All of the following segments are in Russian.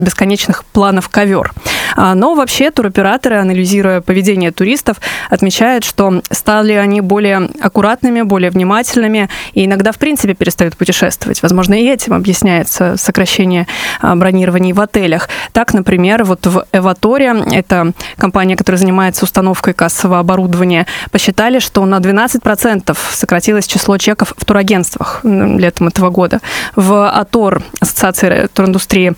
бесконечных планов ковер. Но вообще туроператоры, анализируя поведение туристов, отмечают, что стали они более аккуратными, более внимательными и иногда, в принципе, перестают путешествовать. Возможно, и этим объясняется сокращение бронирований в отелях. Так, например, вот в Эваторе, это компания, которая занимается установкой кассового оборудования, посчитали, что на 12% сократилось число чеков в турагентствах летом этого года. В АТОР, Ассоциации туриндустрии,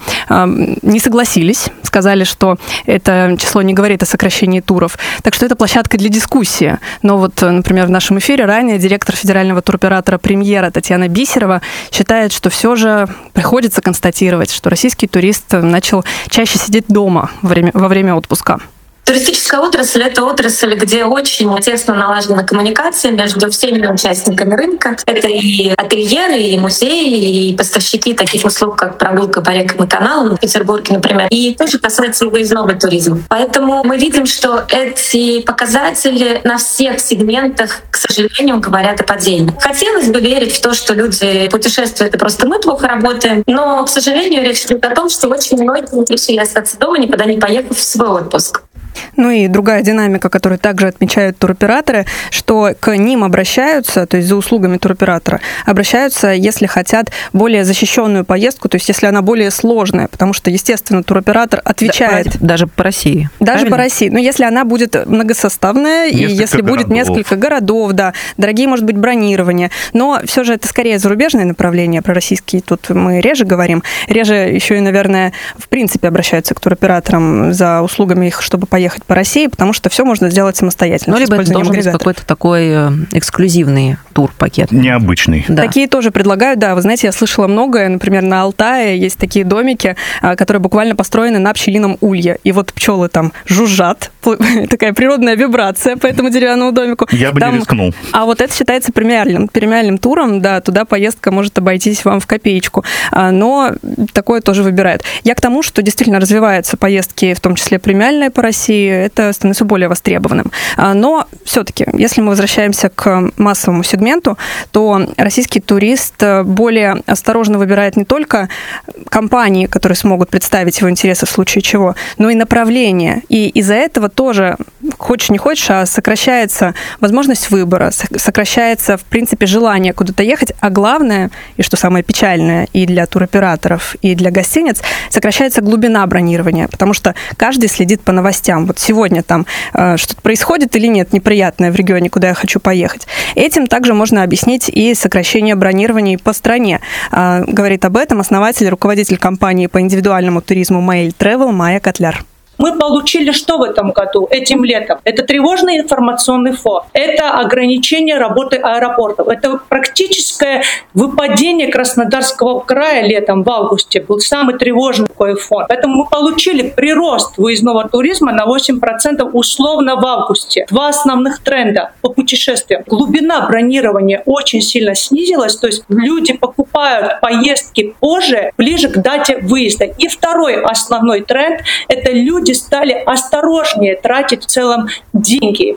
не согласились, сказали, что это число не говорит о сокращении туров. Так что это площадка для дискуссии. Но вот, например, в нашем эфире ранее директор федерального туроператора «Премьера» Татьяна Бисерова считает, что все же приходится констатировать, что российский турист начал чаще сидеть дома во время отпуска. Туристическая отрасль — это отрасль, где очень тесно налажена коммуникация между всеми участниками рынка. Это и ательеры, и музеи, и поставщики таких услуг, как прогулка по рекам и каналам в Петербурге, например. И тоже касается выездного туризма. Поэтому мы видим, что эти показатели на всех сегментах, к сожалению, говорят о падении. Хотелось бы верить в то, что люди путешествуют, и просто мы плохо работаем. Но, к сожалению, речь идет о том, что очень многие решили остаться дома, никуда не поехав в свой отпуск. Ну и другая динамика, которую также отмечают туроператоры, что к ним обращаются, то есть за услугами туроператора, обращаются, если хотят более защищенную поездку, то есть если она более сложная, потому что, естественно, туроператор отвечает... Даже по России. Даже по России. Но если она будет многосоставная, и если будет несколько городов, да, дорогие, может быть, бронирования, но все же это скорее зарубежное направление, про российские тут мы реже говорим, реже еще и, наверное, в принципе обращаются к туроператорам за услугами их, чтобы поехать по России, потому что все можно сделать самостоятельно. Ну, либо это должен быть какой-то такой эксклюзивный турпакет. Необычный. Да. Такие тоже предлагают, да. Вы знаете, я слышала многое. Например, на Алтае есть такие домики, которые буквально построены на пчелином улье. И вот пчелы там жужжат. Такая природная вибрация по этому деревянному домику. Я бы не рискнул. А вот это считается премиальным туром. Да, туда поездка может обойтись вам в копеечку. Но такое тоже выбирают. Я к тому, что действительно развиваются поездки, в том числе премиальные по России, это становится более востребованным. Но все-таки, если мы возвращаемся к массовому сегменту, то российский турист более осторожно выбирает не только компании, которые смогут представить его интересы в случае чего, но и направления. И из-за этого тоже, хочешь не хочешь, а сокращается возможность выбора, сокращается, в принципе, желание куда-то ехать, а главное, и что самое печальное и для туроператоров, и для гостиниц, сокращается глубина бронирования, потому что каждый следит по новостям. Вот сегодня там что-то происходит или нет неприятное в регионе, куда я хочу поехать. Этим также можно объяснить и сокращение бронирований по стране. Говорит об этом основатель, руководитель компании по индивидуальному туризму Mail Travel Майя Котляр. Мы получили что в этом году, этим летом? Это тревожный информационный фон, это ограничение работы аэропортов, это практическое выпадение Краснодарского края летом в августе, был самый тревожный такой фон. Поэтому мы получили прирост выездного туризма на 8% условно в августе. Два основных тренда по путешествиям. Глубина бронирования очень сильно снизилась, то есть люди покупают поездки позже, ближе к дате выезда. И второй основной тренд — это люди стали осторожнее тратить в целом деньги.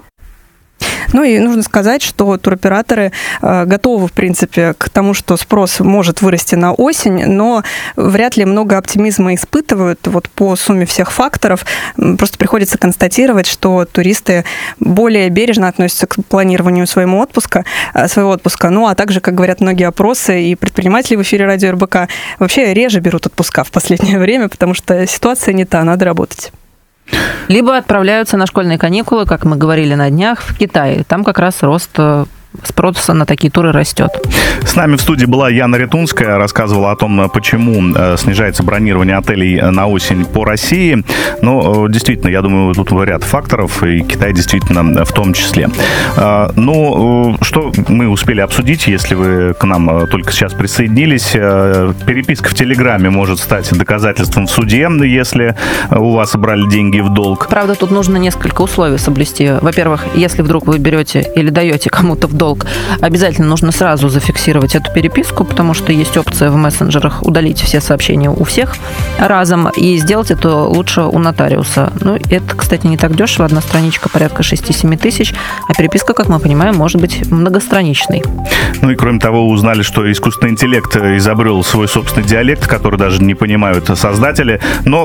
Ну и нужно сказать, что туроператоры готовы, в принципе, к тому, что спрос может вырасти на осень, но вряд ли много оптимизма испытывают вот по сумме всех факторов. Просто приходится констатировать, что туристы более бережно относятся к планированию своего отпуска. Ну а также, как говорят многие опросы и предприниматели в эфире радио РБК, вообще реже берут отпуска в последнее время, потому что ситуация не та, надо работать. Либо отправляются на школьные каникулы, как мы говорили на днях, в Китай. Там как раз рост спрос на такие туры растет. С нами в студии была Яна Ретунская, рассказывала о том, почему снижается бронирование отелей на осень по России. Но действительно, я думаю, тут ряд факторов, и Китай действительно в том числе. Ну, что мы успели обсудить, если вы к нам только сейчас присоединились? Переписка в Телеграме может стать доказательством в суде, если у вас брали деньги в долг. Правда, тут нужно несколько условий соблюсти. Во-первых, если вдруг вы берете или даете кому-то в долг долг, обязательно нужно сразу зафиксировать эту переписку, потому что есть опция в мессенджерах удалить все сообщения у всех разом, и сделать это лучше у нотариуса. Ну, это, кстати, не так дешево. Одна страничка порядка 6-7 тысяч, а переписка, как мы понимаем, может быть многостраничной. Ну и кроме того, узнали, что искусственный интеллект изобрел свой собственный диалект, который даже не понимают создатели. Но